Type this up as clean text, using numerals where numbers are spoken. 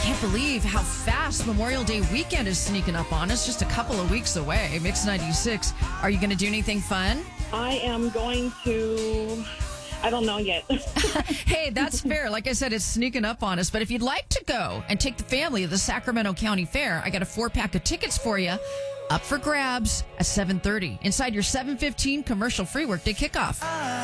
Can't believe how fast Memorial Day weekend is sneaking up on us. Just a couple of weeks away. Mix 96. Are you going to do anything fun? I am going to, I don't know yet. Hey, that's fair. Like I said, it's sneaking up on us. But if you'd like to go and take the family to the Sacramento County Fair, I got a 4-pack of tickets for you. Up for grabs at 7:30 inside your 7:15 commercial-free workday kickoff.